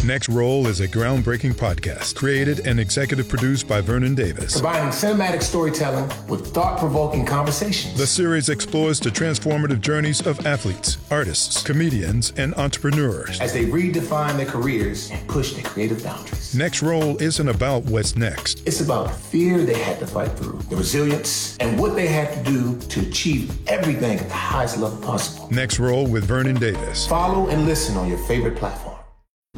Next Roll is a groundbreaking podcast created and executive produced by Vernon Davis. Combining cinematic storytelling with thought-provoking conversations. The series explores the transformative journeys of athletes, artists, comedians, and entrepreneurs as they redefine their careers and push their creative boundaries. Next Roll isn't about what's next. It's about the fear they had to fight through, the resilience, and what they had to do to achieve everything at the highest level possible. Next Roll with Vernon Davis. Follow and listen on your favorite platform.